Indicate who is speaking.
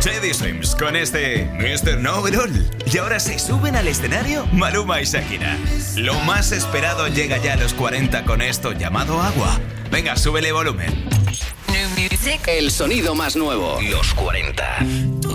Speaker 1: Teddy Swims con este Mr. Know-It-All. Y ahora se suben al escenario Maluma y Shakira. Lo más esperado llega ya a los 40 con esto llamado Agua. Venga, súbele volumen.
Speaker 2: El sonido más nuevo.
Speaker 1: Los 40.